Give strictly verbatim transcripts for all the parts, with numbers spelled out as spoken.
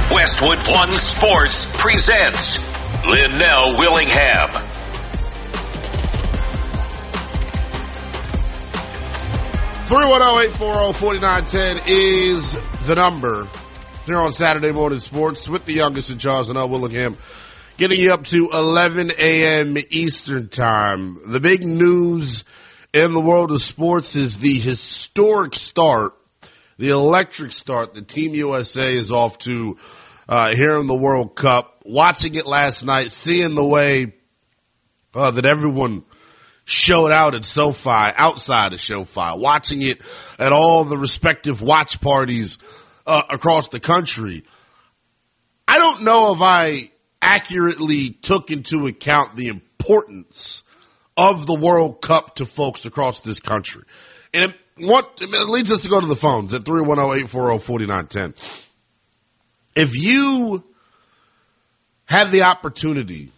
Westwood One Sports presents Linnell Willingham. three one zero, eight four zero, four nine one zero is the number here on Saturday Morning Sports with the youngest in Charles Linnell Willingham, getting you up to eleven a.m. Eastern Time. The big news in the world of sports is the historic start, the electric start that Team U S A is off to uh, here in the World Cup. Watching it last night, seeing the way uh, that everyone showed out at SoFi, outside of SoFi, watching it at all the respective watch parties uh, across the country. I don't know if I accurately took into account the importance of the World Cup to folks across this country. And it, what, it leads us to go to the phones at three one zero, eight four zero, four nine one zero. If you have the opportunity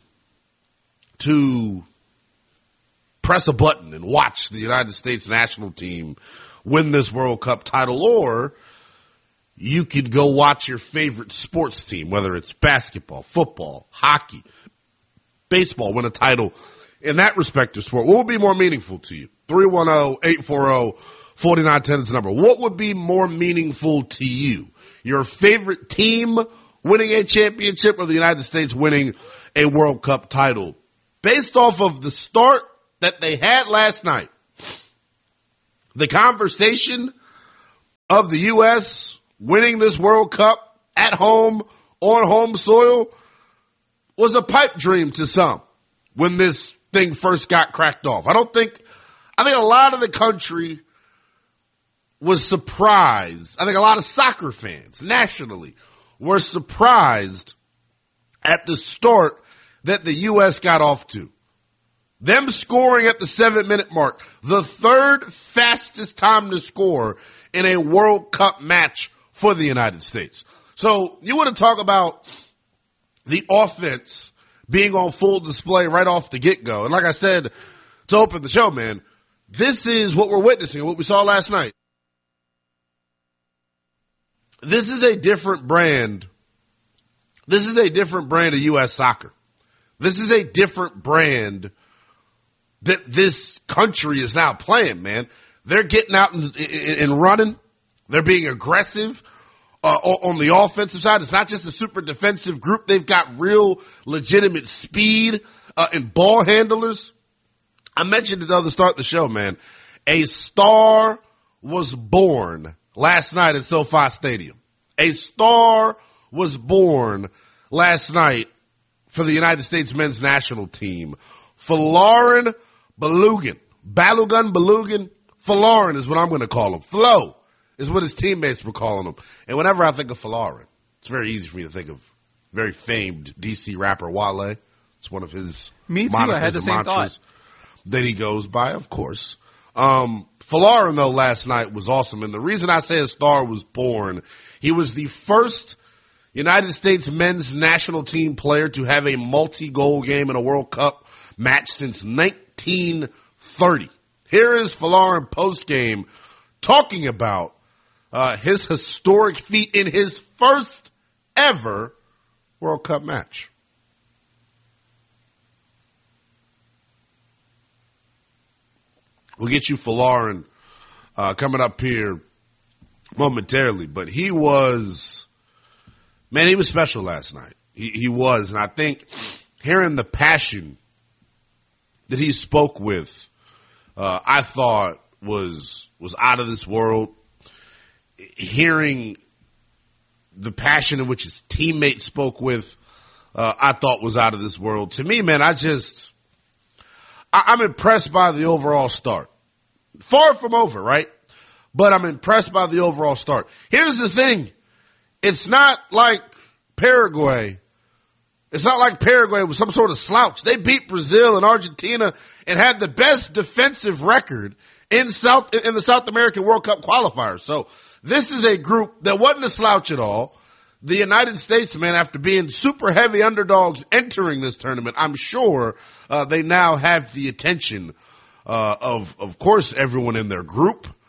to press a button and watch the United States national team win this World Cup title, or you could go watch your favorite sports team, whether it's basketball, football, hockey, baseball, win a title in that respective sport, what would be more meaningful to you? three one zero, eight four zero, four nine one zero is the number. What would be more meaningful to you? Your favorite team winning a championship or the United States winning a World Cup title? Based off of the start that they had last night, the conversation of the U S winning this World Cup at home, on home soil, was a pipe dream to some when this thing first got cracked off. I don't think, I think a lot of the country was surprised. I think a lot of soccer fans nationally were surprised at the start that the U S got off to. Them scoring at the seven minute mark, the third fastest time to score in a World Cup match for the United States. So you want to talk about the offense being on full display right off the get-go. And like I said to open the show, man, this is what we're witnessing, what we saw last night. This is a different brand. This is a different brand of U S soccer. This is a different brand that this country is now playing, man. They're getting out and, and running. They're being aggressive uh, on the offensive side. It's not just a super defensive group. They've got real legitimate speed uh, and ball handlers. I mentioned it at the start of the show, man. A star was born last night at SoFi Stadium. A star was born last night for the United States men's national team. Folarin Balogun. Balogun, Balogun. Folarin is what I'm going to call him. Flo is what his teammates were calling him. And whenever I think of Folarin, it's very easy for me to think of very famed D C rapper Wale. It's one of his me too. I had the same thought that he goes by, of course. Um, Folarin, though, last night was awesome. And the reason I say a star was born, he was the first United States men's national team player to have a multi-goal game in a World Cup match since nineteen thirty. Here is Folarin post-game talking about uh, his historic feat in his first ever World Cup match. We'll get you Folarin uh, coming up here momentarily, but he was, man, he was special last night. He, he was, and I think hearing the passion that he spoke with, uh, I thought was was out of this world. Hearing the passion in which his teammates spoke with, uh, I thought was out of this world. To me, man, I just, I, I'm impressed by the overall start. Far from over, right? But I'm impressed by the overall start. Here's the thing. It's not like Paraguay. It's not like Paraguay was some sort of slouch. They beat Brazil and Argentina and had the best defensive record in South, in the South American World Cup qualifiers. So this is a group that wasn't a slouch at all. The United States, man, after being super heavy underdogs entering this tournament, I'm sure uh, they now have the attention uh, of, of course, everyone in their group.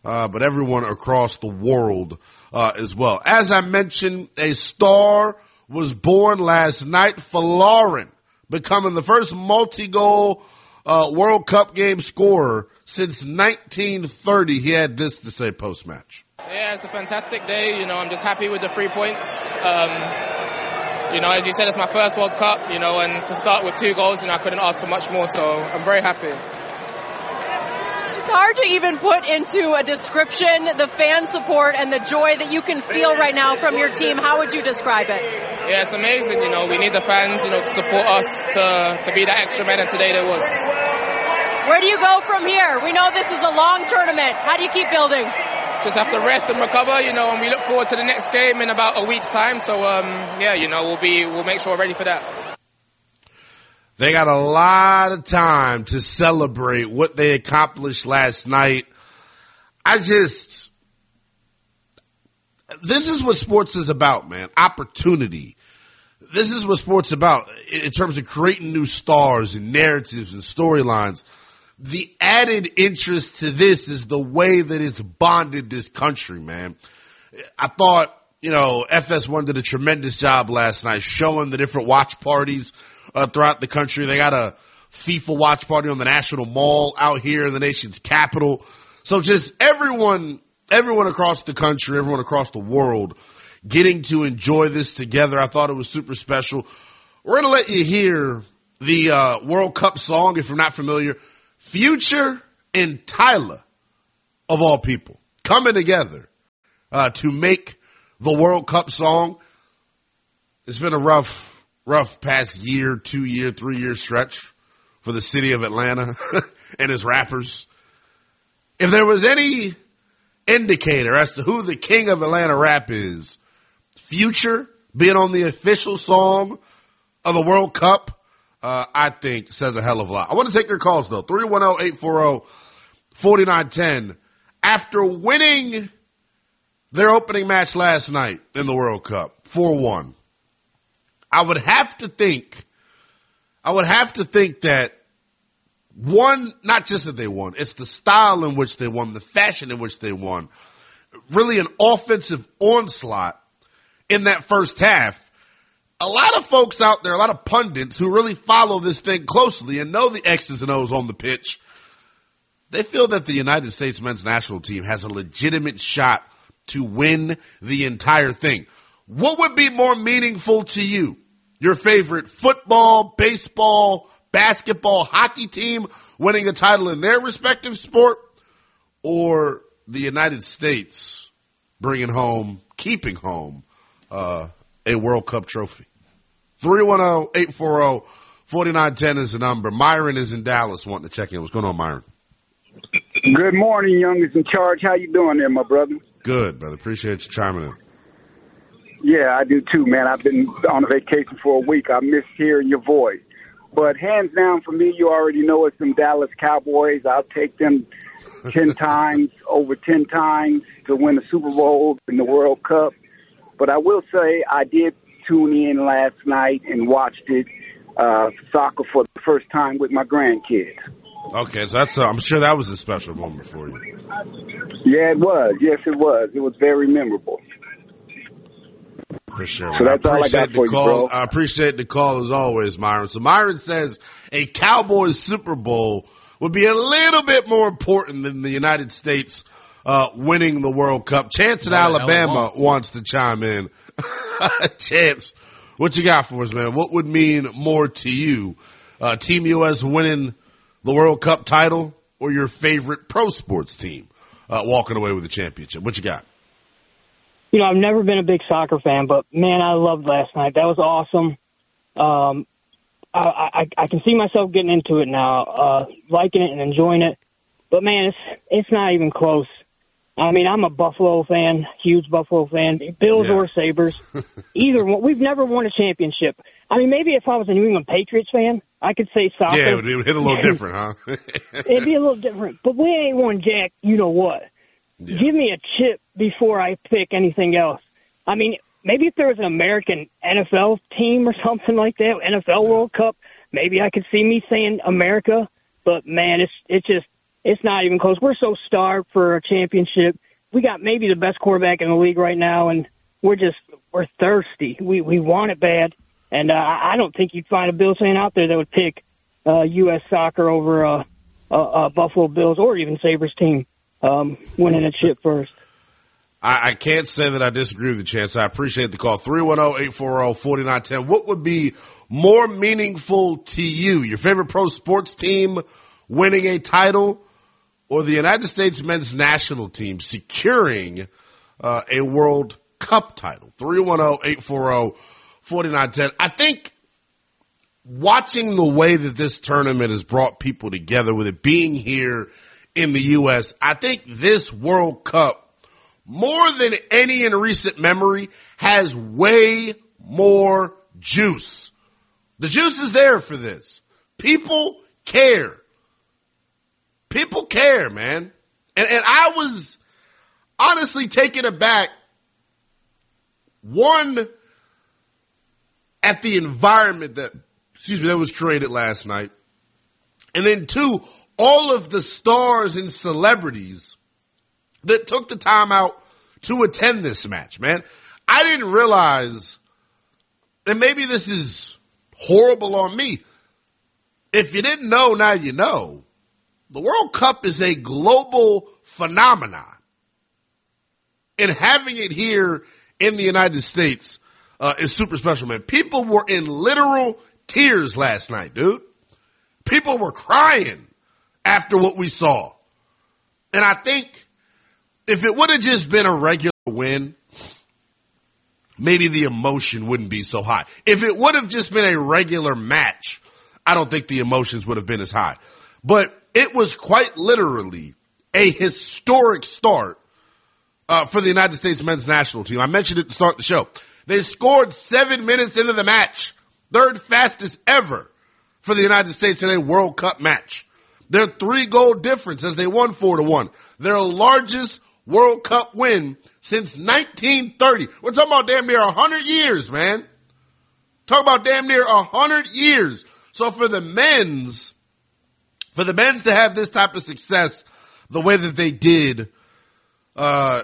uh, but everyone across the world uh, as well. As I mentioned, a star was born last night for Lauren, becoming the first multi-goal uh, World Cup game scorer since nineteen thirty. He had this to say post-match. Yeah, it's a fantastic day. You know, I'm just happy with the three points. Um, you know, as you said, it's my first World Cup, you know, and to start with two goals, you know, I couldn't ask for much more, so I'm very happy. It's hard to even put into a description the fan support and the joy that you can feel right now from your team. How would you describe it? Yeah, it's amazing. You know, we need the fans, you know, to support us, to, to be that extra man, and today there was. Where do you go from here? We know this is a long tournament. How do you keep building? Just have to rest and recover, you know, and we look forward to the next game in about a week's time. So, um, yeah, you know, we'll be, we'll make sure we're ready for that. They got a lot of time to celebrate what they accomplished last night. I just, this is what sports is about, man. Opportunity. This is what sports is about in terms of creating new stars and narratives and storylines. The added interest to this is the way that it's bonded this country, man. I thought, you know, F S one did a tremendous job last night showing the different watch parties uh, throughout the country. They got a FIFA watch party on the National Mall out here in the nation's capital. So just everyone, everyone across the country, everyone across the world getting to enjoy this together. I thought it was super special. We're going to let you hear the uh, World Cup song, if you're not familiar. Future and Tyler, of all people, coming together uh, to make the World Cup song. It's been a rough, rough past year, two year, three year stretch for the city of Atlanta and its rappers. If there was any indicator as to who the king of Atlanta rap is, Future being on the official song of the World Cup, Uh, I think says a hell of a lot. I want to take your calls, though. three one zero, eight four zero, four nine one zero. After winning their opening match last night in the World Cup, four one, I would have to think, I would have to think that one, not just that they won, it's the style in which they won, the fashion in which they won, really an offensive onslaught in that first half. A lot of folks out there, a lot of pundits who really follow this thing closely and know the X's and O's on the pitch, they feel that the United States men's national team has a legitimate shot to win the entire thing. What would be more meaningful to you? Your favorite football, baseball, basketball, hockey team winning a title in their respective sport, or the United States bringing home, keeping home, uh, a World Cup trophy? three one zero, eight four zero, four nine one zero is the number. Myron is in Dallas wanting to check in. What's going on, Myron? Good morning, youngest in charge. How you doing there, my brother? Good, brother. Appreciate you chiming in. Yeah, I do too, man. I've been on a vacation for a week. I miss hearing your voice. But hands down for me, you already know it's them Dallas Cowboys. I'll take them ten times, over ten times to win the Super Bowl and the World Cup. But I will say I did tune in last night and watched it, uh, soccer for the first time with my grandkids. Okay, so that's uh, I'm sure that was a special moment for you. Yeah, it was. Yes, it was. It was very memorable. For sure. So that's I all I got for you, bro. I appreciate the call as always, Myron. So Myron says a Cowboys Super Bowl would be a little bit more important than the United States uh, winning the World Cup. Chance in Alabama wants to chime in. Chance, what you got for us, man? What would mean more to you? Uh, Team U S winning the World Cup title or your favorite pro sports team uh, walking away with the championship? What you got? You know, I've never been a big soccer fan, but, man, I loved last night. That was awesome. Um, I, I, I can see myself getting into it now, uh, liking it and enjoying it. But, man, it's it's not even close. I mean, I'm a Buffalo fan, huge Buffalo fan, Bills yeah. or Sabres. Either one. We've never won a championship. I mean, maybe if I was a New England Patriots fan, I could say soccer. Yeah, it would, it would hit a little different, huh? It'd be a little different. But we ain't won jack, you know what. Yeah. Give me a chip before I pick anything else. I mean, maybe if there was an American N F L team or something like that, N F L World Cup, maybe I could see me saying America. But, man, it's it's just it's not even close. We're so starved for a championship. We got maybe the best quarterback in the league right now, and we're just we're thirsty. We we want it bad, and uh, I don't think you'd find a Bills fan out there that would pick uh, U S soccer over uh, uh, uh, Buffalo Bills or even Sabres team um, winning a chip first. I, I can't say that I disagree with you, Chance. I appreciate the call. three one zero, eight four zero, four nine one zero. What would be more meaningful to you? Your favorite pro sports team winning a title or the United States men's national team securing uh, a World Cup title? three one zero, eight four zero, four nine one zero. I think watching the way that this tournament has brought people together, with it being here in the U S, I think this World Cup, more than any in recent memory, has way more juice. The juice is there for this. People care. People care, man. And, and I was honestly taken aback, one, at the environment that, excuse me, that was created last night. And then two, all of the stars and celebrities that took the time out to attend this match, man. I didn't realize, and maybe this is horrible on me. If you didn't know, now you know. The World Cup is a global phenomenon. And having it here in the United States uh, is super special, man. People were in literal tears last night, dude. People were crying after what we saw. And I think if it would have just been a regular win, maybe the emotion wouldn't be so high. If it would have just been a regular match, I don't think the emotions would have been as high. But it was quite literally a historic start uh, for the United States men's national team. I mentioned it to start the show. They scored seven minutes into the match, third fastest ever for the United States in a World Cup match. Their three-goal difference as they won four to one. Their largest World Cup win since nineteen thirty. We're talking about damn near one hundred years, man. Talking about damn near one hundred years. So for the men's, for the men's to have this type of success the way that they did uh,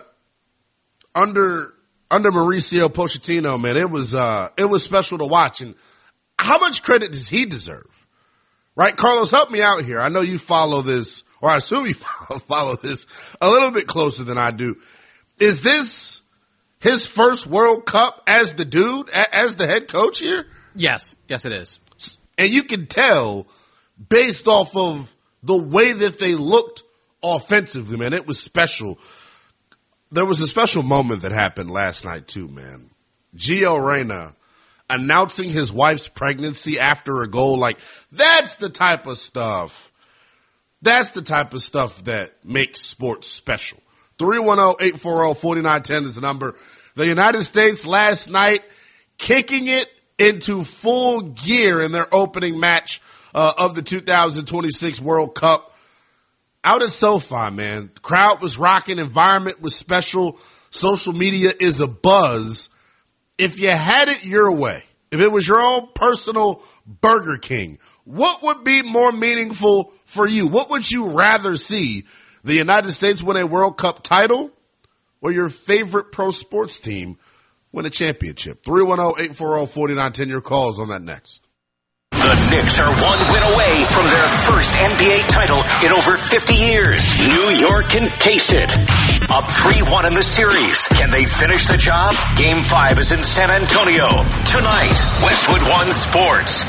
under under Mauricio Pochettino, man, it was uh, it was special to watch. And how much credit does he deserve? Right, Carlos, help me out here. I know you follow this, or I assume you follow, follow this a little bit closer than I do. Is this his first World Cup as the dude, as the head coach here? Yes. Yes, it is. And you can tell based off of the way that they looked offensively, man. It was special. There was a special moment that happened last night, too, man. Gio Reyna announcing his wife's pregnancy after a goal, like, that's the type of stuff. That's the type of stuff that makes sports special. three one zero, eight four zero, four nine one zero is the number. The United States last night kicking it into full gear in their opening match uh, of the two thousand twenty-six World Cup. Out at SoFi, man. The crowd was rocking. Environment was special. Social media is a buzz. If you had it your way, if it was your own personal Burger King, what would be more meaningful for you? What would you rather see? The United States win a World Cup title or your favorite pro sports team win a championship? three one zero, eight four zero, four nine one zero. Your calls on that next. The Knicks are one win away from their first N B A title in over fifty years. New York can taste it. Up three one in the series. Can they finish the job? Game five is in San Antonio. Tonight, Westwood One Sports.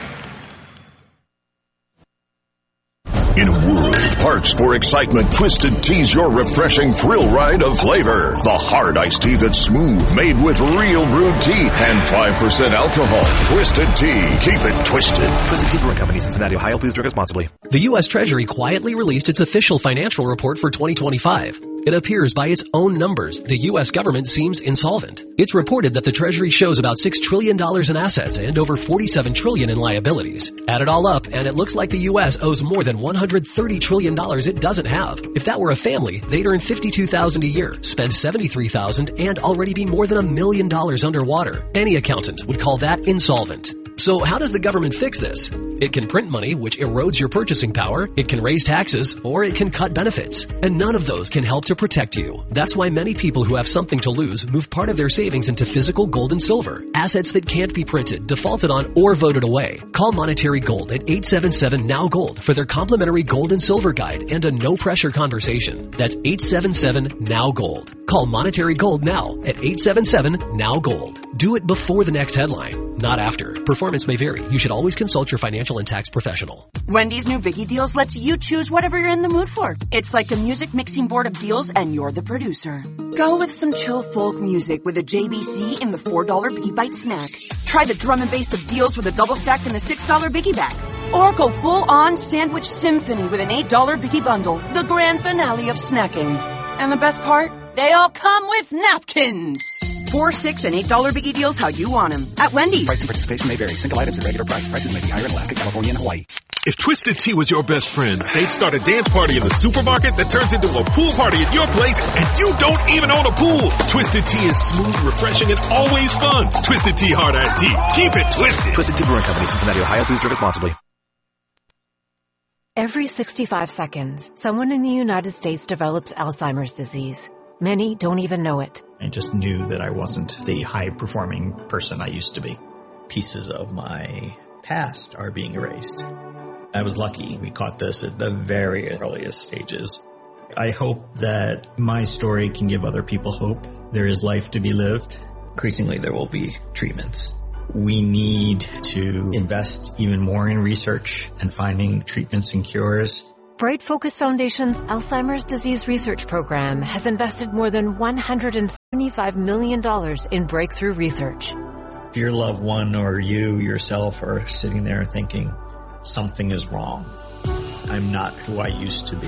In a world parched for excitement, Twisted Tea's your refreshing thrill ride of flavor. The hard iced tea that's smooth, made with real brewed tea and five percent alcohol. Twisted Tea. Keep it twisted. Twisted Tea Brewing Company, Cincinnati, Ohio. Please drink responsibly. The U S Treasury quietly released its official financial report for twenty twenty-five. It appears by its own numbers, the U S government seems insolvent. It's reported that the Treasury shows about six trillion dollars in assets and over forty-seven trillion dollars in liabilities. Add it all up, and it looks like the U S owes more than one hundred thirty trillion dollars it doesn't have. If that were a family, they'd earn fifty-two thousand dollars a year, spend seventy-three thousand dollars, and already be more than a million dollars underwater. Any accountant would call that insolvent. So how does the government fix this? It can print money, which erodes your purchasing power, it can raise taxes, or it can cut benefits. And none of those can help to protect you. That's why many people who have something to lose move part of their savings into physical gold and silver, assets that can't be printed, defaulted on, or voted away. Call Monetary Gold at eight seven seven N O W Gold for their complimentary gold and silver guide and a no-pressure conversation. That's eight seven seven N O W Gold. Call Monetary Gold now at eight seven seven N O W Gold. Do it before the next headline, not after. Performance may vary. You should always consult your financial and tax professional. Wendy's new Vicky Deals lets you choose whatever you're in the mood for. It's like a music mixing board of deals, and you're the producer. Go with some chill folk music with a J B C in the four dollar Biggie Bite snack. Try the drum and bass of deals with a double stack in the six dollar Biggie Bag. Or go full-on sandwich symphony with an eight dollar Biggie Bundle, the grand finale of snacking. And the best part? They all come with napkins. Four, six, and eight dollar Biggie Deals how you want them. At Wendy's. Price and participation may vary. Single items at regular price. Prices may be higher in Alaska, California, and Hawaii. If Twisted Tea was your best friend, they'd start a dance party in the supermarket that turns into a pool party at your place, and you don't even own a pool. Twisted Tea is smooth, refreshing, and always fun. Twisted Tea Hard Iced Tea. Keep it twisted. Twisted Tea Brewing Company, Cincinnati, Ohio. Please drink responsibly. Every sixty-five seconds, someone in the United States develops Alzheimer's disease. Many don't even know it. I just knew that I wasn't the high-performing person I used to be. Pieces of my past are being erased. I was lucky. We caught this at the very earliest stages. I hope that my story can give other people hope. There is life to be lived. Increasingly, there will be treatments. We need to invest even more in research and finding treatments and cures. Bright Focus Foundation's Alzheimer's Disease Research Program has invested more than one hundred seventy-five million dollars in breakthrough research. If your loved one or you yourself are sitting there thinking, something is wrong, I'm not who I used to be,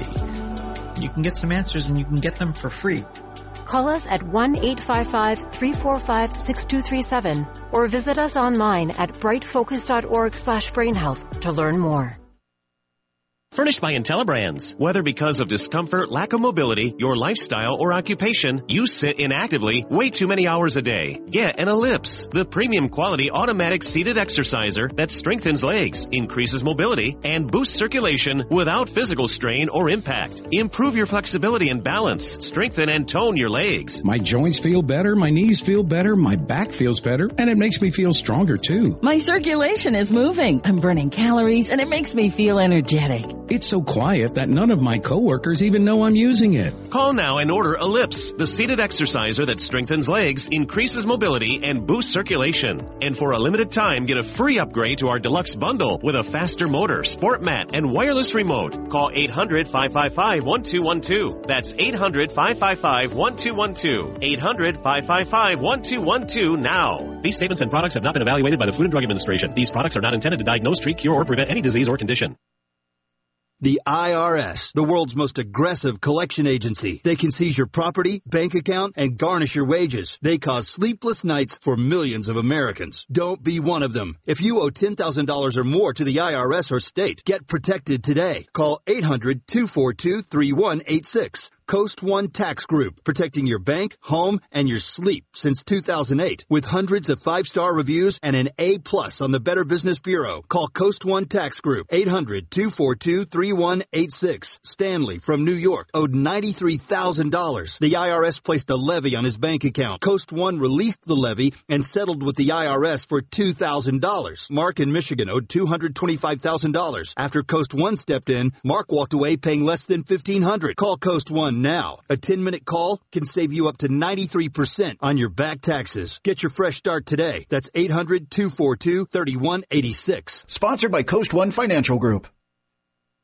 you can get some answers and you can get them for free. Call us at one eight five five, three four five, six two three seven or visit us online at brightfocus.org slash brainhealth to learn more. Furnished by IntelliBrands. Whether because of discomfort, lack of mobility, your lifestyle, or occupation, you sit inactively way too many hours a day. Get an Ellipse, the premium quality automatic seated exerciser that strengthens legs, increases mobility, and boosts circulation without physical strain or impact. Improve your flexibility and balance. Strengthen and tone your legs. My joints feel better, my knees feel better, my back feels better, and it makes me feel stronger too. My circulation is moving. I'm burning calories, and it makes me feel energetic. It's so quiet that none of my coworkers even know I'm using it. Call now and order Ellipse, the seated exerciser that strengthens legs, increases mobility, and boosts circulation. And for a limited time, get a free upgrade to our deluxe bundle with a faster motor, sport mat, and wireless remote. Call eight hundred, five five five, one two one two. That's eight hundred, five five five, one two one two. eight hundred, five five five, one two one two now. These statements and products have not been evaluated by the Food and Drug Administration. These products are not intended to diagnose, treat, cure, or prevent any disease or condition. The I R S, the world's most aggressive collection agency. They can seize your property, bank account, and garnish your wages. They cause sleepless nights for millions of Americans. Don't be one of them. If you owe ten thousand dollars or more to the I R S or state, get protected today. Call eight hundred, two four two, three one eight six. Coast One Tax Group, protecting your bank, home, and your sleep since two thousand eight. With hundreds of five-star reviews and an A plus on the Better Business Bureau. Call Coast One Tax Group, eight hundred, two four two, three one eight six. Stanley from New York owed ninety-three thousand dollars. The I R S placed a levy on his bank account. Coast One released the levy and settled with the I R S for two thousand dollars. Mark in Michigan owed two hundred twenty-five thousand dollars. After Coast One stepped in, Mark walked away paying less than fifteen hundred dollars. Call Coast One now. A ten-minute call can save you up to ninety-three percent on your back taxes. Get your fresh start today. That's eight hundred, two four two, three one eight six. Sponsored by Coast One Financial Group.